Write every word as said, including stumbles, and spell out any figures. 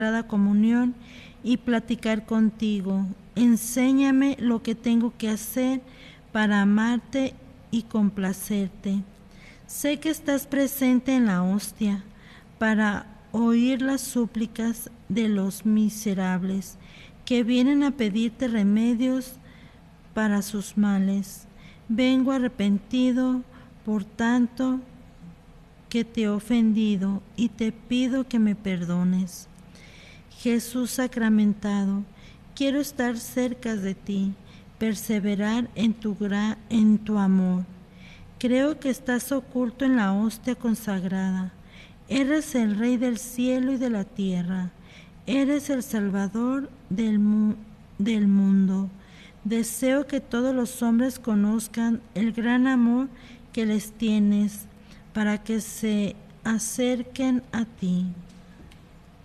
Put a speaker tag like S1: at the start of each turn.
S1: Sagrada Comunión y platicar contigo. Enséñame lo que tengo que hacer para amarte y complacerte. Sé que estás presente en la hostia para oír las súplicas de los miserables que vienen a pedirte remedios para sus males. Vengo arrepentido por tanto que te he ofendido y te pido que me perdones. Jesús sacramentado, quiero estar cerca de ti, perseverar en tu, gra en tu amor. Creo que estás oculto en la hostia consagrada. Eres el Rey del cielo y de la tierra. Eres el Salvador del, mu del mundo. Deseo que todos los hombres conozcan el gran amor que les tienes para que se acerquen a ti.